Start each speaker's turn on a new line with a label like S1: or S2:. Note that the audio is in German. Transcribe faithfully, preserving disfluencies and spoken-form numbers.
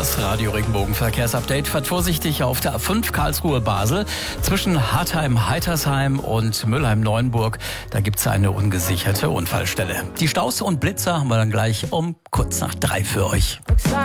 S1: Das Radio Regenbogen Verkehrsupdate fährt vorsichtig auf der A fünf Karlsruhe-Basel zwischen Hartheim-Heitersheim und Mülheim-Neuenburg. Da gibt es eine ungesicherte Unfallstelle. Die Staus und Blitzer haben wir dann gleich um kurz nach drei für euch.